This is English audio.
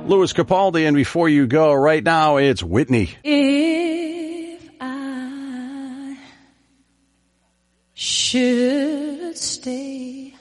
Louis Capaldi, and before you go, right now it's Whitney. If I should stay,